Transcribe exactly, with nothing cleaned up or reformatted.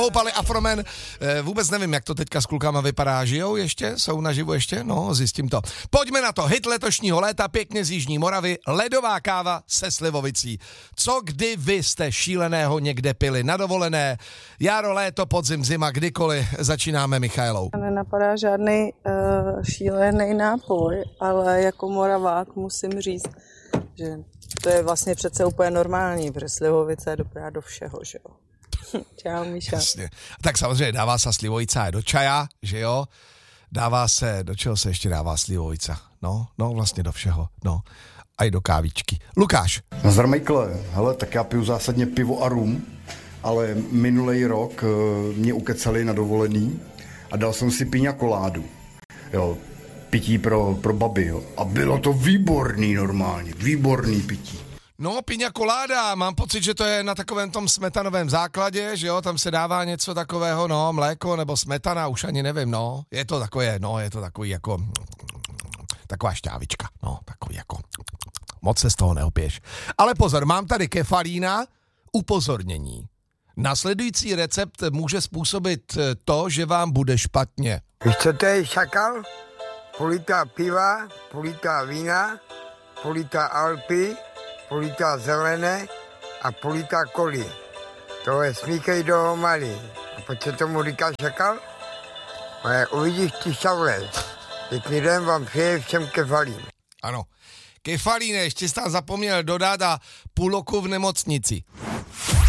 Koupali Afromen, vůbec nevím, jak to teďka s klukama vypadá, žijou ještě, jsou naživu ještě, no zjistím to. Pojďme na to, hit letošního léta, pěkně z Jižní Moravy, ledová káva se slivovicí. Co kdy vy jste šíleného někde pili na dovolené, jaro, léto, podzim, zima, kdykoliv, začínáme Michailou. Nenapadá žádný uh, šílený nápoj, ale jako Moravák musím říct, že to je vlastně přece úplně normální, protože slivovice je dobrá do všeho, že jo. Čau, Míša. Jasně. Tak samozřejmě dává se slivovice do čaja, že jo? Dává se, do čeho se ještě dává slivovice? No, no vlastně do všeho, no. A i do kávičky. Lukáš. Nazdar, Michaele. Hele, tak já piju zásadně pivo a rum, ale minulej rok mě ukecali na dovolený a dal jsem si piňa koládu. Jo, pití pro, pro baby, jo. A bylo to výborný normálně, výborný pití. No, piňa koláda, mám pocit, že to je na takovém tom smetanovém základě, že jo, tam se dává něco takového, no, mléko nebo smetana, už ani nevím, no, je to takové, no, je to takový jako, taková šťávička, no, takový jako, moc se z toho neopiješ. Ale pozor, mám tady kefalína, upozornění. Nasledující recept může způsobit to, že vám bude špatně. Víš, co to je šakal? Půl litra piva, půl litra vína, půl litra Alpy, půl litra zelené a půl litra koli. To je smíkej dohromady. A proč se tomu říká šakal? Ale uvidíš ty šavle. Pěkný den vám přeje všem kefalín. Ano, kefalín, ještě jsi tam zapomněl dodat a půl roku v nemocnici.